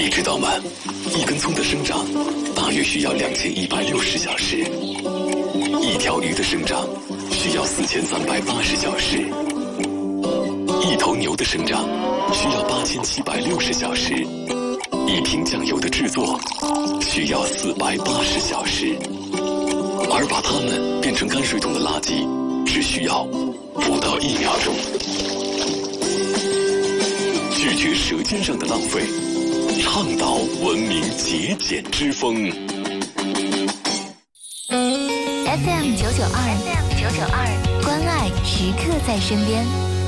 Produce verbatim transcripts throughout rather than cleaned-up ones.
你知道吗？一根葱的生长大约需要两千一百六十小时，一条鱼的生长需要四千三百八十小时，一头牛的生长需要八千七百六十小时，一瓶酱油的制作需要四百八十小时，而把它们变成泔水桶的垃圾只需要不到一秒钟。拒绝舌尖上的浪费，倡导文明节俭之风。 F M 九九二 ，F M 九九二，关爱时刻在身边。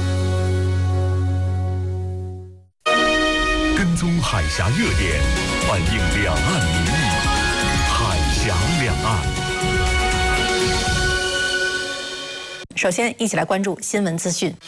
跟踪海峡热点，反映两岸民意，海峡两岸。 首先，一起来关注新闻资讯。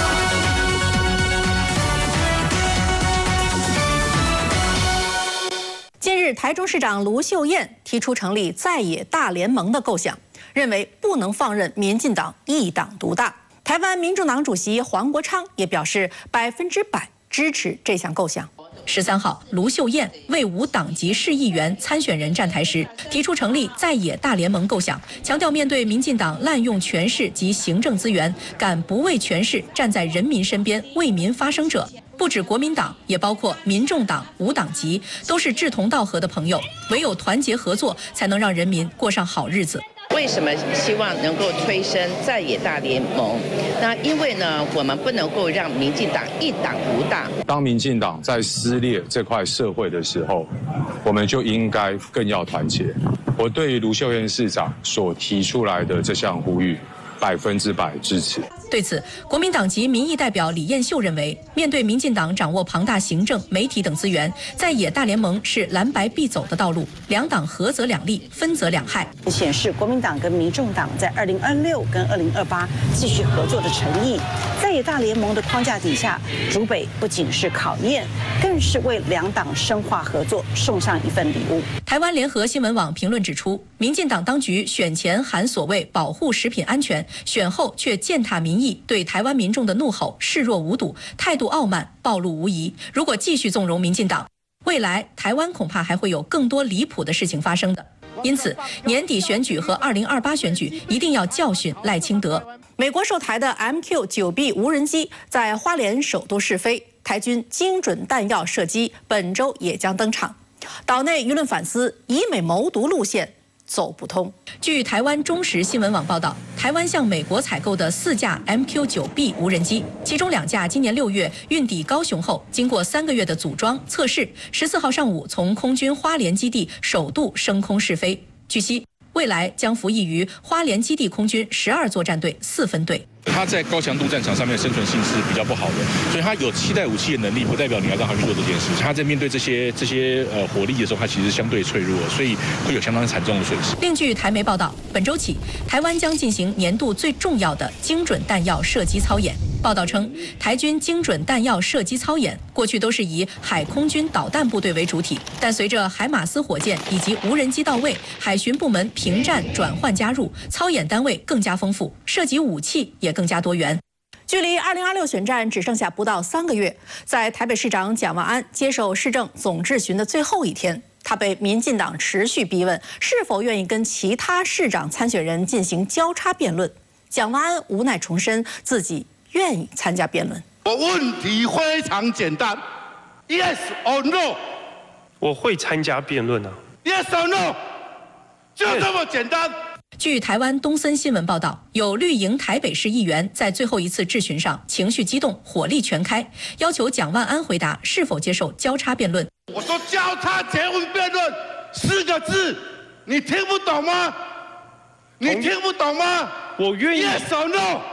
近日，台中市长卢秀燕提出成立在野大联盟的构想，认为不能放任民进党一党独大。台湾民众党主席黄国昌也表示百分之百支持这项构想。十三号，卢秀燕为无党籍市议员参选人站台时，提出成立在野大联盟构想，强调面对民进党滥用权势及行政资源，敢不为权势站在人民身边为民发声者，不止国民党，也包括民众党、无党籍，都是志同道合的朋友。唯有团结合作，才能让人民过上好日子。 为什么希望能够催生在野大联盟？那因为呢，我们不能够让民进党一党独大。 当民进党在撕裂这块社会的时候，我们就应该更要团结。我对于卢秀燕市长所提出来的这项呼吁，百分之百支持。 对此，国民党籍民意代表李彦秀认为，面对民进党掌握庞大行政、媒体等资源，在野大联盟是蓝白必走的道路，两党合则两利，分则两害。 显示国民党跟民众党在二零二六跟二零二八继续合作的诚意。在野大联盟的框架底下，竹北不仅是考验，更是为两党深化合作送上一份礼物。 台湾联合新闻网评论指出，民进党当局选前喊所谓保护食品安全，选后却践踏民意，对台湾民众的怒吼视若无睹，态度傲慢，暴露无遗。如果继续纵容民进党，未来台湾恐怕还会有更多离谱的事情发生的。因此，年底选举和二零二八选举一定要教训赖清德。美国售台的 M Q 九 B 无人机在花莲首都试飞，台军精准弹药射击本周也将登场。岛内舆论反思，以美谋独路线走不通。据台湾中时新闻网报道，台湾向美国采购的四架 M Q 九 B 无人机，其中两架今年六月运抵高雄后，经过三个月的组装测试，十四号上午从空军花莲基地首度升空试飞。据悉，未来将服役于花莲基地空军十二作战队四分队。 它在高强度战场上面生存性是比较不好的，所以它有期待武器的能力，不代表你要让它去做这件事。它在面对这些这些呃火力的时候，它其实相对脆弱，所以会有相当惨重的损失。 另据台媒报道，本周起，台湾将进行年度最重要的精准弹药射击操演。报道称，台军精准弹药射击操演过去都是以海空军导弹部队为主体，但随着海马斯火箭以及无人机到位，海巡部门平战转换加入，操演单位更加丰富，射击武器也更加多元。距离二零二六选战只剩下不到三个月，在台北市长蒋万安接受市政总质询的最后一天，他被民进党持续逼问是否愿意跟其他市长参选人进行交叉辩论。蒋万安无奈重申自己愿意参加辩论。 我问题非常简单 ，Yes or No？ 我会参加辩论啊。 Yes or No？ 就这么简单。 据台湾东森新闻报道，有绿营台北市议员在最后一次质询上情绪激动，火力全开，要求蒋万安回答是否接受交叉辩论。 我说交叉结婚辩论四个字，你听不懂吗？你听不懂吗？ 我愿意。 Yes or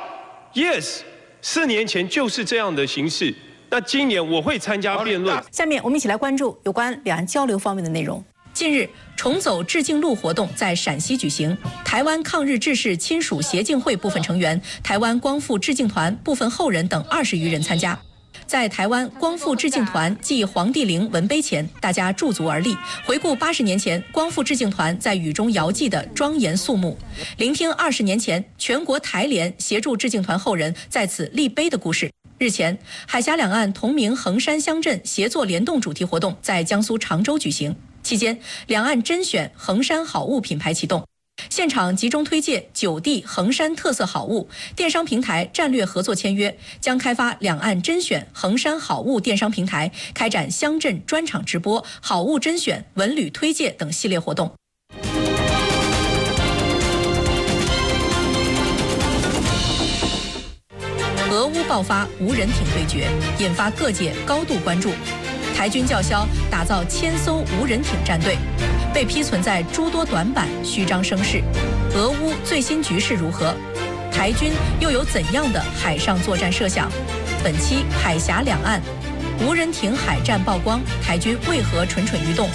No？Yes， 四年前就是这样的形式。那今年我会参加辩论。 下面我们一起来关注有关两岸交流方面的内容。近日，重走致敬路活动在陕西举行，台湾抗日志士亲属协进会部分成员、台湾光复致敬团部分后人等二十余人参加。在台湾光复致敬团暨黄帝陵文碑前，大家驻足而立，回顾八十年前光复致敬团在雨中遥祭的庄严肃穆，聆听二十年前全国台联协助致敬团后人在此立碑的故事。 日前，海峡两岸同名衡山乡镇协作联动主题活动在江苏常州举行。期间，两岸甄选衡山好物品牌启动，现场集中推介九地衡山特色好物，电商平台战略合作签约，将开发两岸甄选衡山好物电商平台，开展乡镇专场直播、好物甄选、文旅推介等系列活动。俄乌爆发无人艇对决，引发各界高度关注。台军叫嚣打造千艘无人艇战队，被批存在诸多短板，虚张声势。俄乌最新局势如何？台军又有怎样的海上作战设想？本期海峡两岸无人艇海战曝光，台军为何蠢蠢欲动？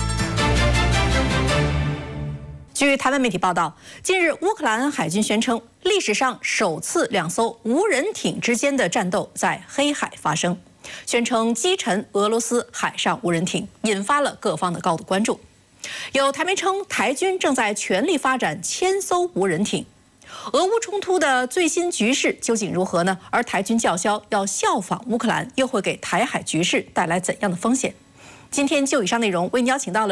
据台湾媒体报道，近日乌克兰海军宣称，历史上首次两艘无人艇之间的战斗在黑海发生，宣称击沉俄罗斯海上无人艇，引发了各方的高度关注。有台媒称，台军正在全力发展千艘无人艇。俄乌冲突的最新局势究竟如何呢？而台军叫嚣要效仿乌克兰，又会给台海局势带来怎样的风险？今天就以上内容为您邀请到了